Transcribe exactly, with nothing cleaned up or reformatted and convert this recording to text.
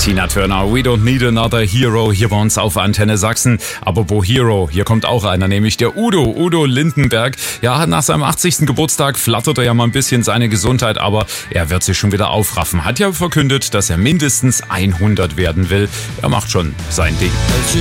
Tina Turner, We Don't Need Another Hero, hier bei uns auf Antenne Sachsen. Aber wo Hero, hier kommt auch einer, nämlich der Udo, Udo Lindenberg. Ja, nach seinem achtzigsten Geburtstag flattert er ja mal ein bisschen seine Gesundheit, aber er wird sich schon wieder aufraffen. Hat ja verkündet, dass er mindestens hundert werden will. Er macht schon sein Ding.